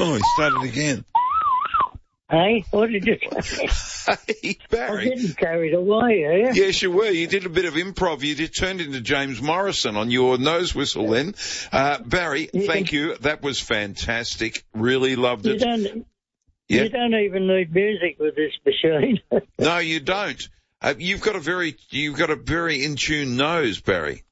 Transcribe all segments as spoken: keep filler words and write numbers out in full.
Oh, he started again. Hey, what did you say? Hey, Barry. I didn't carry it away, are you? Yes, you were. You did a bit of improv. You did, turned into James Morrison on your nose whistle then. Uh, Barry, You thank can- you. That was fantastic. Really loved You it. don't, Yeah. you don't even need music with this machine. No, you don't. Uh, you've got a very, you've got a very in tune nose, Barry.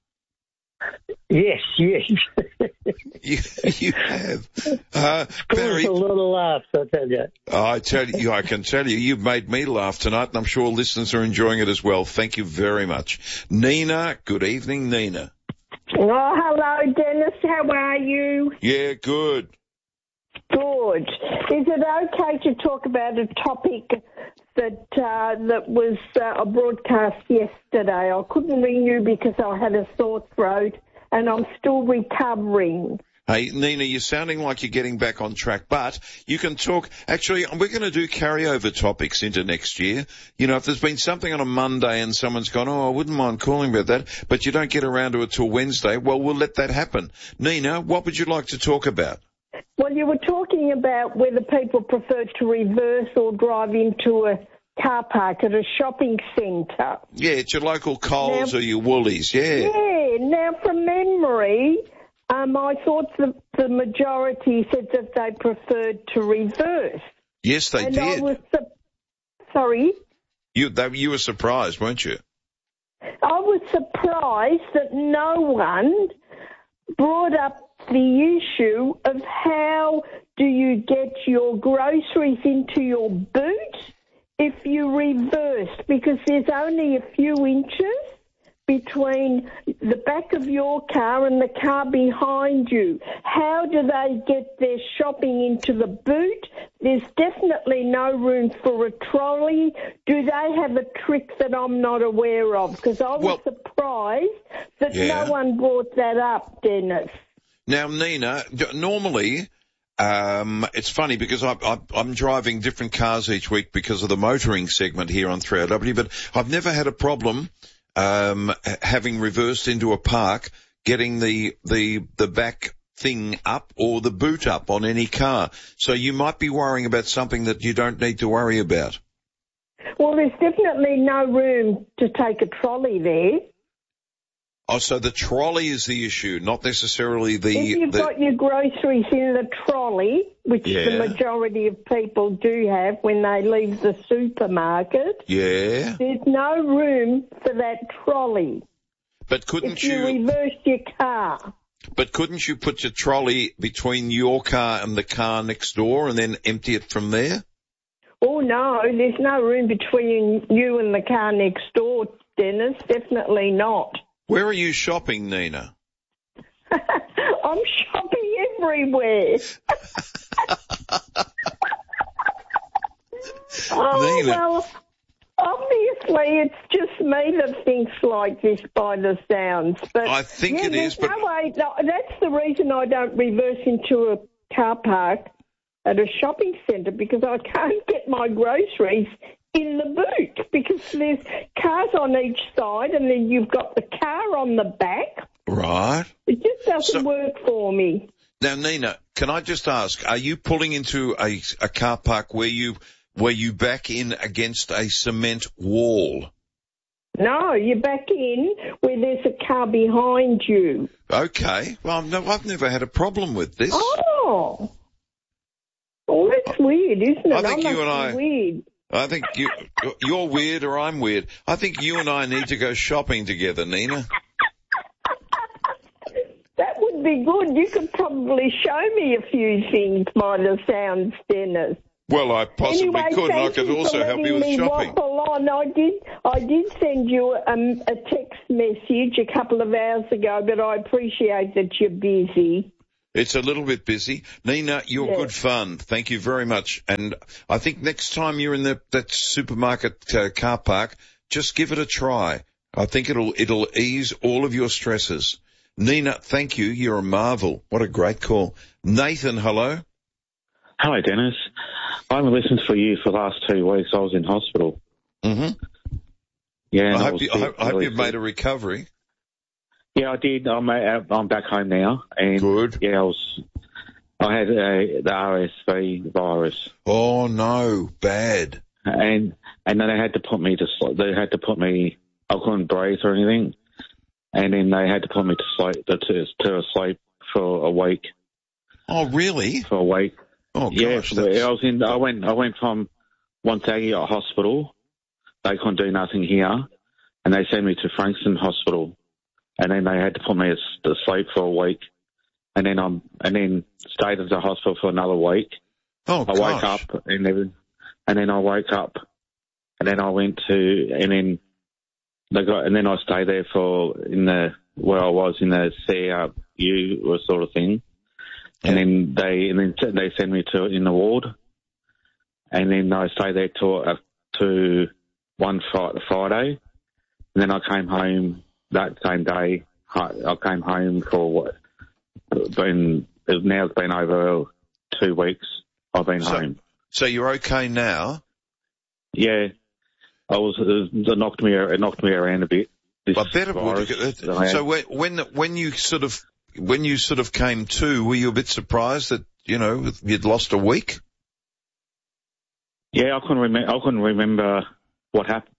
Yes, yes. You, you have. Uh, Caused Barry, a lot of laughs, I tell you. I tell you, I can tell you, you've made me laugh tonight, and I'm sure listeners are enjoying it as well. Thank you very much. Nina, good evening, Nina. Oh, hello, Dennis. How are you? Yeah, good. Good. Is it okay to talk about a topic that uh, that was uh, broadcast yesterday? I couldn't ring you because I had a sore throat and I'm still recovering. Hey, Nina, you're sounding like you're getting back on track, but you can talk. Actually, we're going to do carryover topics into next year. You know, if there's been something on a Monday and someone's gone, oh, I wouldn't mind calling about that, but you don't get around to it till Wednesday, well, we'll let that happen. Nina, what would you like to talk about? Well, you were talking about whether people prefer to reverse or drive into a car park at a shopping centre. Yeah, it's your local Coles Now- or your Woolies, yeah. Yeah. Now, from memory, um, I thought the, the majority said that they preferred to reverse. Yes, they and did. I was su- sorry. You, they, you were surprised, weren't you? I was surprised that no one brought up the issue of how do you get your groceries into your boot if you reverse, because there's only a few inches between the back of your car and the car behind you. How do they get their shopping into the boot? There's definitely no room for a trolley. Do they have a trick that I'm not aware of? Because I was Well, surprised that yeah. no one brought that up, Dennis. Now, Nina, d- normally, um, it's funny because I, I, I'm driving different cars each week because of the motoring segment here on three R W, but I've never had a problem um, h- having reversed into a park, getting the, the, the back thing up or the boot up on any car. So you might be worrying about something that you don't need to worry about. Well, there's definitely no room to take a trolley there. Oh, so the trolley is the issue, not necessarily the... If you've the got your groceries in the trolley, which Yeah. the majority of people do have when they leave the supermarket, yeah, there's no room for that trolley. but couldn't If you you... reverse your car. But couldn't you put your trolley between your car and the car next door and then empty it from there? Oh, no, there's no room between you and the car next door, Dennis. Definitely not. Where are you shopping, Nina? I'm shopping everywhere. oh, Nina. well, obviously it's just me that thinks like this by the sounds. But I think yeah, it there's is, but- no way. No, that's the reason I don't reverse into a car park at a shopping centre, because I can't get my groceries in the boot because there's cars on each side and then you've got the car on the back. Right. It just doesn't So- work for me. Now, Nina, can I just ask, are you pulling into a, a car park where you where you back in against a cement wall? No, you're back in where there's a car behind you. Okay. Well, no, I've never had a problem with this. Oh. Well, that's weird, isn't it? I think must you and I- be Weird. I think you, you're weird or I'm weird. I think you and I need to go shopping together, Nina. That would be good. You could probably show me a few things by the sounds, Dennis. Well, I possibly anyway, could, and I thank could you also for help you letting with me shopping. waffle on. I did, I did send you um, a text message a couple of hours ago, but I appreciate that you're busy. It's a little bit busy. Nina, you're Yes. good fun. Thank you very much. And I think next time you're in the, that supermarket uh, car park, just give it a try. I think it'll, it'll ease all of your stresses. Nina, thank you. You're a marvel. What a great call. Nathan, hello. Hello, Dennis. I haven't listened for you for the last two weeks. I was in hospital. Mm-hmm. Yeah, and I I hope, was you, I hope, I hope really you've made sick. a recovery. Yeah, I did. I'm uh, I'm back home now, and Good. yeah, I was I had uh, the R S V virus. Oh no, bad. And and then they had to put me to sleep. They had to put me. I couldn't breathe or anything. And then they had to put me to sleep to, to sleep for a week. Oh really? For a week. Oh gosh. Yeah, that's... I was in. I went. I went from Wonthaggi Hospital. They couldn't do nothing here, and they sent me to Frankston Hospital, and then they had to put me to sleep for a week, and then I'm and then stayed at the hospital for another week. Oh I gosh. woke up and then, and then I woke up, and then I went to and then they got and then I stayed there for in the where I was in the C R U sort of thing, and Yeah. then they and then they sent me to in the ward, and then I stayed there to uh, to one fri- Friday, and then I came home that same day. I came home for what been now it's been over two weeks. I've been So- home. So you're okay now? Yeah, I was. It knocked me. It knocked me around a bit. This I bet it would. virus that I had. So when when when you sort of when you sort of came to, were you a bit surprised that you know you'd lost a week? Yeah, I couldn't remember. I couldn't remember what happened.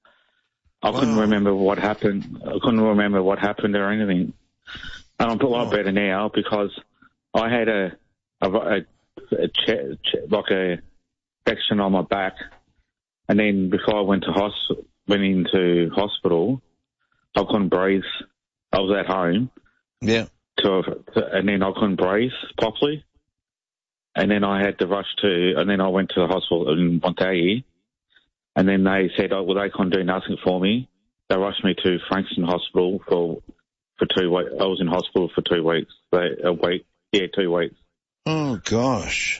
I couldn't Wow. remember what happened. I couldn't remember what happened or anything. And I'm a lot Oh. better now because I had a a, a, a che- che- like a infection on my back, and then before I went to hos- went into hospital, I couldn't breathe. I was at home, Yeah. to, to and then I couldn't breathe properly, and then I had to rush to, and then I went to the hospital in Wonthaggi. And then they said, oh, well, they can't do nothing for me. They rushed me to Frankston Hospital for for two weeks. I was in hospital for two weeks. They, a week, yeah, two weeks. Oh gosh.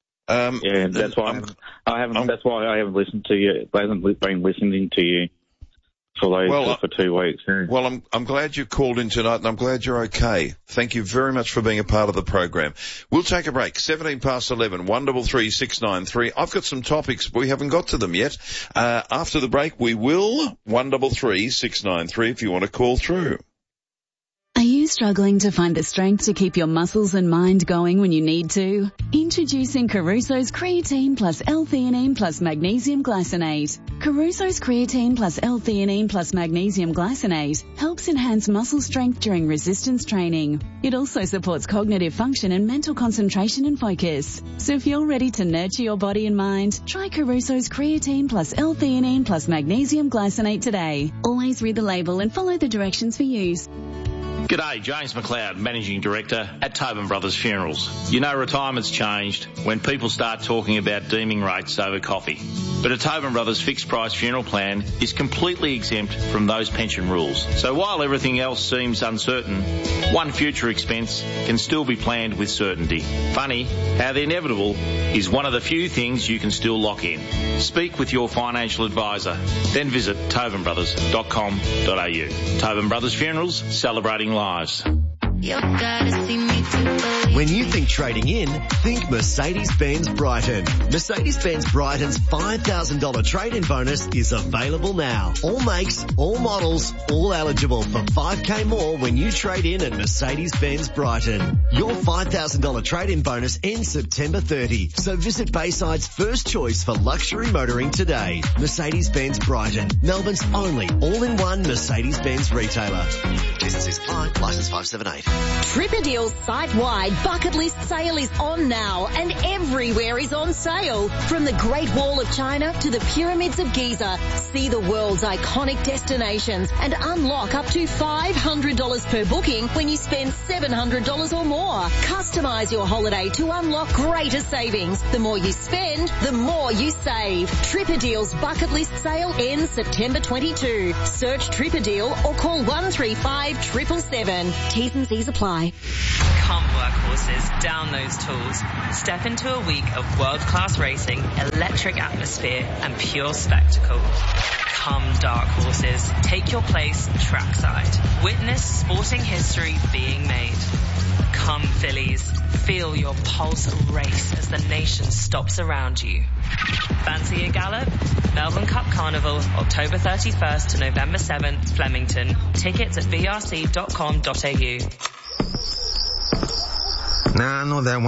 Um, Yeah, that's why I I'm- haven't, I haven't I'm- that's why I haven't listened to you. I haven't li- been listening to you for those Well, for two weeks. Yeah. Well, I'm I'm glad you called in tonight, and I'm glad you're okay. Thank you very much for being a part of the program. We'll take a break. Seventeen past eleven. One double three six nine three. I've got some topics, but we haven't got to them yet. Uh, after the break, we will. One double three six nine three. If you want to call through. Are you struggling to find the strength to keep your muscles and mind going when you need to? Introducing Caruso's Creatine plus L-theanine plus Magnesium Glycinate. Caruso's Creatine plus L-theanine plus Magnesium Glycinate helps enhance muscle strength during resistance training. It also supports cognitive function and mental concentration and focus. So if you're ready to nurture your body and mind, try Caruso's Creatine plus L-theanine plus Magnesium Glycinate today. Always read the label and follow the directions for use. G'day, James McLeod, Managing Director at Tobin Brothers Funerals. You know retirement's changed when people start talking about deeming rates over coffee. But a Tobin Brothers fixed price funeral plan is completely exempt from those pension rules. So while everything else seems uncertain, one future expense can still be planned with certainty. Funny how the inevitable is one of the few things you can still lock in. Speak with your financial advisor, then visit tobin brothers dot com dot a u. Tobin Brothers Funerals, celebrating lives. When you think trading in, think Mercedes-Benz Brighton. Mercedes-Benz Brighton's five thousand dollars trade-in bonus is available now. All makes, all models, all eligible for five K more when you trade in at Mercedes-Benz Brighton. Your five thousand dollars trade-in bonus ends September thirtieth, so visit Bayside's first choice for luxury motoring today. Mercedes-Benz Brighton, Melbourne's only all-in-one Mercedes-Benz retailer. T's and C's apply, license five seven eight. Tripperdeal's site-wide bucket list sale is on now, and everywhere is on sale. From the Great Wall of China to the Pyramids of Giza, see the world's iconic destinations and unlock up to five hundred dollars per booking when you spend seven hundred dollars or more. Customize your holiday to unlock greater savings. The more you spend, the more you save. Tripperdeal's bucket list sale ends September twenty-second. Search Tripperdeal or call one three five seven seven seven. T's and C's apply. Come workhorses, down those tools. Step into a week of world-class racing, electric atmosphere and pure spectacle. Come dark horses, take your place trackside. Witness sporting history being made. Come fillies, feel your pulse race as the nation stops around you. Fancy a gallop? Melbourne Cup Carnival, October thirty-first to November seventh, Flemington. Tickets at v r c dot com dot a u. Nah, not that one.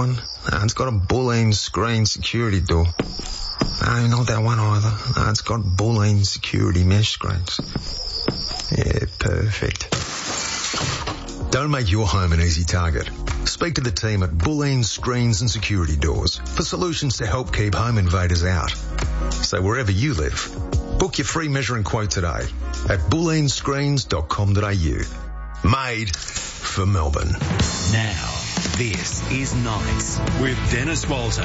No, it's got a Boolean screen security door. No, not that one either. No, it's got Boolean security mesh screens. Yeah, perfect. Don't make your home an easy target. Speak to the team at Boolean Screens and Security Doors for solutions to help keep home invaders out. So wherever you live, book your free measuring quote today at boolean screens dot com dot a u. Made for Melbourne. Now, this is Nights with Dennis Walter.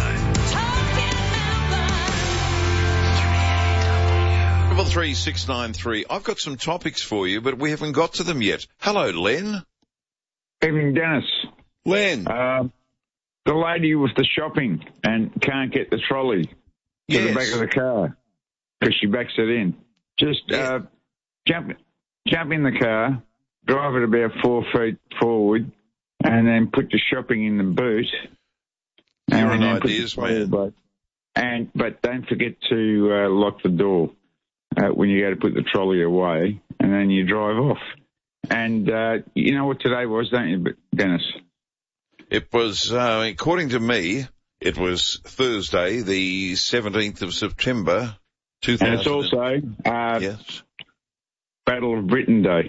Double three six nine three. I've got some topics for you, but we haven't got to them yet. Hello, Len. Evening, Dennis. Len. Uh, the lady with the shopping and can't get the trolley to yes. the back of the car because she backs it in. Just yeah. uh, jump, jump in the car, drive it about four feet forward, and then put the shopping in the boot. You're and an ideas man. But, and but don't forget to uh, lock the door uh, when you go to put the trolley away, and then you drive off. And uh, you know what today was, don't you, Dennis? It was, uh, according to me, it was Thursday, the seventeenth of September, two thousand. And it's also uh, yes. Battle of Britain Day.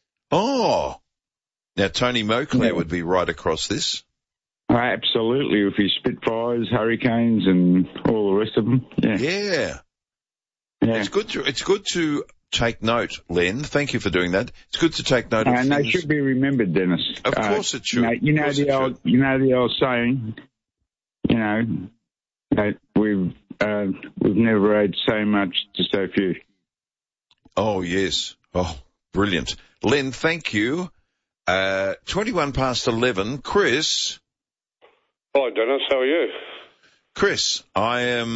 Oh. Now, Tony Moclair yeah. would be right across this. Uh, absolutely, with his Spitfires, Hurricanes, and all the rest of them. Yeah. Yeah. yeah. It's good to, it's good to take note, Len. Thank you for doing that. It's good to take note of And things. they should be remembered, Dennis. Of course uh, it should. You know, you know the old, you know the old saying, you know, that we've uh, we've never had so much to so few. Oh yes. Oh, brilliant, Len. Thank you. Uh, twenty-one past eleven. Chris. Hi, Dennis. How are you? Chris, I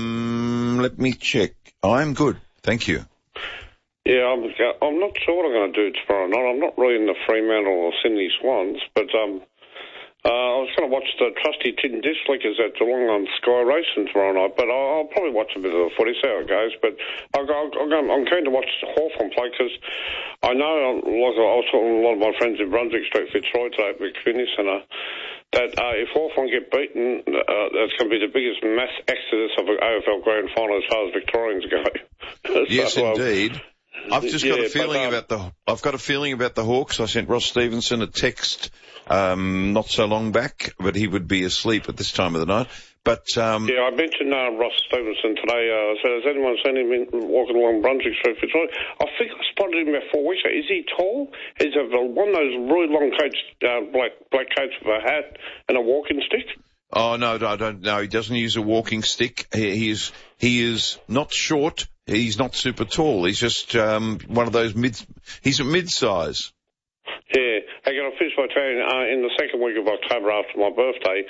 am. Let me check. I'm good. Thank you. Yeah, I'm, I'm not sure what I'm going to do tomorrow night. I'm not really in the Fremantle or Sydney Swans, but um, uh, I was going to watch the trusty Tin Disc Lickers at Geelong on Sky Racing tomorrow night, but I'll, I'll probably watch a bit of the footy, see how it goes. But I'll, I'll, I'll, I'm keen to watch Hawthorn play because I know, like I was talking to a lot of my friends in Brunswick Street, Fitzroy today at the Community Centre, that uh, if Hawthorn get beaten, uh, that's going to be the biggest mass exodus of an A F L Grand Final as far as Victorians go. so, yes, indeed. Um, I've just got yeah, a feeling but, um, about the. I've got a feeling about the Hawks. I sent Ross Stevenson a text um, not so long back, but he would be asleep at this time of the night. But um, yeah, I mentioned uh, Ross Stevenson today. Uh, I said, has anyone seen him in, walking along Brunswick Street? Fitzroy? I think I spotted him about four weeks ago. Is he tall? Is he one of those really long coats, uh, black black coats with a hat and a walking stick? Oh no, I don't know. He doesn't use a walking stick. He, he is he is not short. He's not super tall. He's just um, one of those mid. He's a mid-size. Yeah. Hey, can I finish by telling you, uh, in the second week of October after my birthday,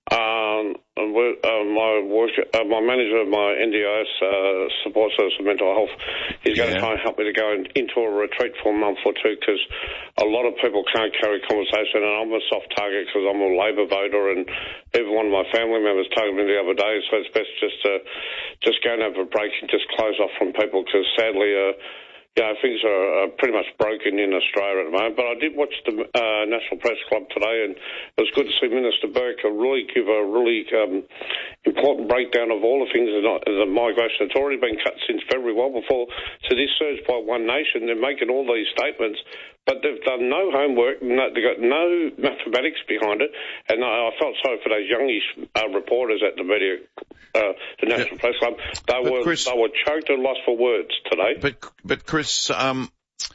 um, uh, my work, uh, my manager of my N D I S uh, support service for mental health is going yeah. to try and help me to go in, into a retreat for a month or two because a lot of people can't carry conversation, and I'm a soft target because I'm a Labor voter, and even one of my family members told me the other day, so it's best just to just go and have a break and just close off from people because sadly, uh, yeah, things are uh, pretty much broken in Australia at the moment. But I did watch the uh, National Press Club today, and it was good to see Minister Burke really give a really um, important breakdown of all the things that not, the migration that's already been cut since February, well before. So this surge by One Nation, they're making all these statements, but they've done no homework, no, they've got no mathematics behind it, and I, I felt sorry for those youngish uh, reporters at the media, uh, the National yeah. Press Club. They but were Chris, they were choked and lost for words today. But but Chris, um,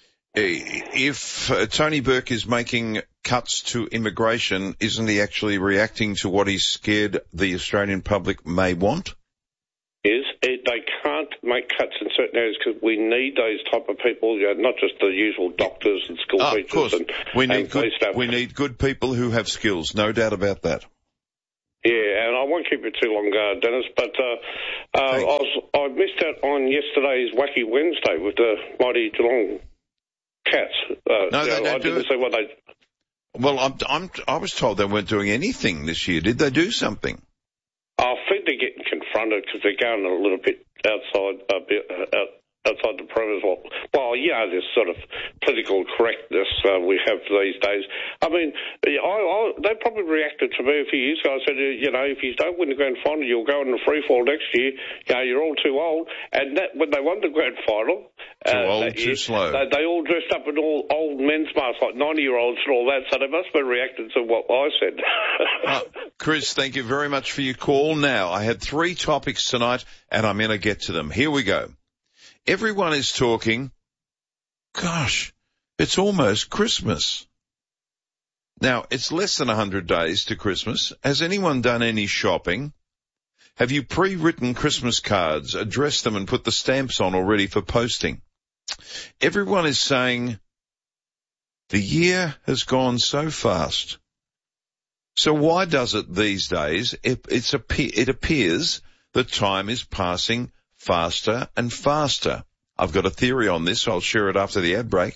if uh, Tony Burke is making cuts to immigration, isn't he actually reacting to what he's scared the Australian public may want? Is it, they can't make cuts in certain areas because we need those type of people, you know, not just the usual doctors and school oh, teachers. Of course, and, we need and good. Staff. We need good people who have skills, no doubt about that. Yeah, and I won't keep you too long, uh, Dennis, but uh, uh, I was I missed out on yesterday's Wacky Wednesday with the mighty Geelong Cats. Uh, no, they know, don't I do didn't it. see what they. Well, I'm, I'm, I was told they weren't doing anything this year. Did they do something? I think they're getting confronted because they're going a little bit outside, a bit, uh, outside the perimeters. Well, well, you know, this sort of political correctness uh, we have these days. I mean, I, I, they probably reacted to me a few years ago. I said, you know, if you don't win the grand final, you'll go in the free fall next year. You know, you're all too old. And that, when they won the grand final, too uh, old, too year, slow. They, they all dressed up in all old men's masks, like ninety-year-olds and all that. So they must have been reacting to what I said. uh, Chris, thank you very much for your call. Now, I had three topics tonight, and I'm going to get to them. Here we go. Everyone is talking, gosh, it's almost Christmas. Now, it's less than one hundred days to Christmas. Has anyone done any shopping? Have you pre-written Christmas cards, addressed them and put the stamps on already for posting? Everyone is saying the year has gone so fast. So why does it these days? It, it's a, it appears that time is passing faster and faster. I've got a theory on this. I'll share it after the ad break.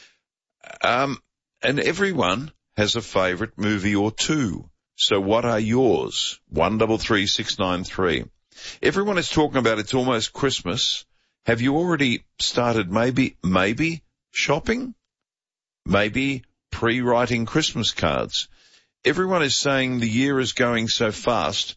Um, and everyone has a favourite movie or two. So what are yours? One double three six nine three. Everyone is talking about it's almost Christmas. Have you already started maybe, maybe shopping? Maybe pre-writing Christmas cards? Everyone is saying the year is going so fast.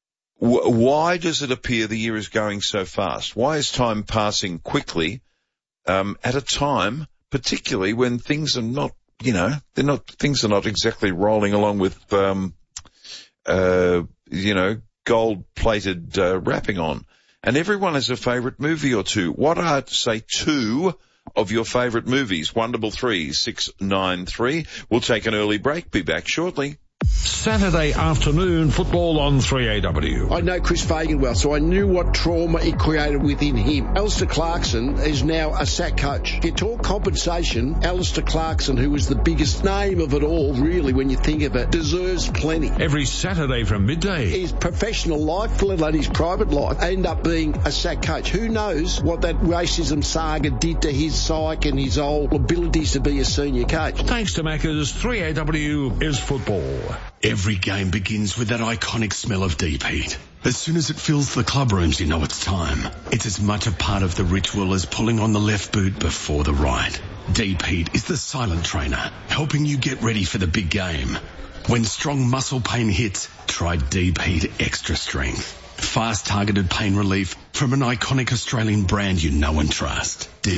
Why does it appear the year is going so fast? Why is time passing quickly um, at a time, particularly when things are not, you know, they're not things are not exactly rolling along with, um, uh, you know, gold-plated uh, wrapping on? And everyone has a favourite movie or two. What are, say, two of your favourite movies? One double three six nine three. We'll take an early break. Be back shortly. Saturday afternoon football on three A W. I know Chris Fagan well, so I knew what trauma it created within him. Alistair Clarkson is now a S A C coach. If you talk compensation, Alistair Clarkson, who was the biggest name of it all, really, when you think of it, deserves plenty. Every Saturday from midday. His professional life, let alone his private life, end up being a S A C coach. Who knows what that racism saga did to his psyche and his whole abilities to be a senior coach. Thanks to Macca's, three A W is football. Every game begins with that iconic smell of deep heat. As soon as it fills the club rooms, you know it's time. It's as much a part of the ritual as pulling on the left boot before the right. Deep heat is the silent trainer, helping you get ready for the big game. When strong muscle pain hits, try Deep Heat Extra Strength. Fast targeted pain relief from an iconic Australian brand you know and trust. Deep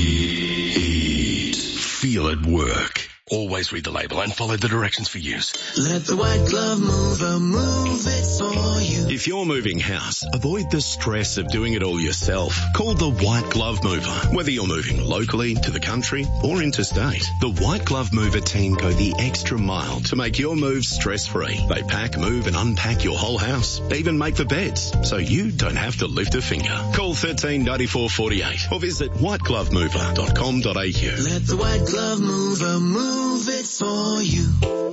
Heat. Feel it work. Always read the label and follow the directions for use. Let the White Glove Mover move it for you. If you're moving house, avoid the stress of doing it all yourself. Call the White Glove Mover. Whether you're moving locally, to the country, or interstate, the White Glove Mover team go the extra mile to make your move stress-free. They pack, move and unpack your whole house. They even make the beds, so you don't have to lift a finger. Call thirteen ninety-four forty-eight or visit white glove mover dot com dot a u. Let the White Glove Mover move. Move it for you.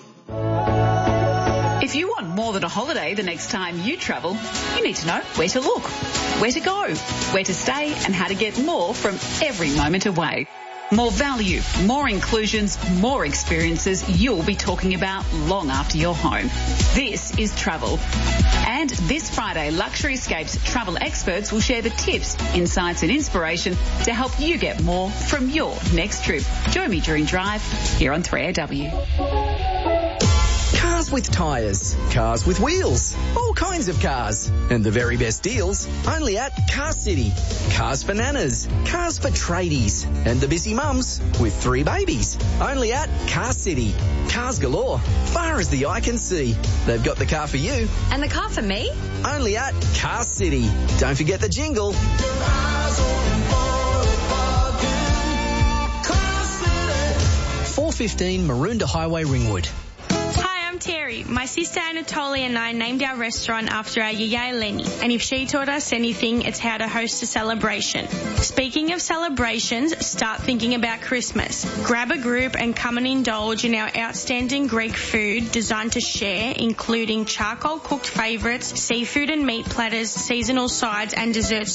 If you want more than a holiday the next time you travel, you need to know where to look, where to go, where to stay, and how to get more from every moment away. More value, more inclusions, more experiences you'll be talking about long after you're home. This is travel. And this Friday, Luxury Escapes travel experts will share the tips, insights and inspiration to help you get more from your next trip. Join me during Drive here on three A W. Cars with tyres, cars with wheels, all kinds of cars. And the very best deals only at Car City. Cars for nanas, cars for tradies, and the busy mums with three babies. Only at Car City. Cars galore, far as the eye can see. They've got the car for you. And the car for me? Only at Car City. Don't forget the jingle. four fifteen Maroondah Highway, Ringwood. Terry. My sister Anatolia and I named our restaurant after our yaya Lenny, and if she taught us anything, it's how to host a celebration. Speaking of celebrations, start thinking about Christmas. Grab a group and come and indulge in our outstanding Greek food designed to share, including charcoal cooked favourites, seafood and meat platters, seasonal sides and desserts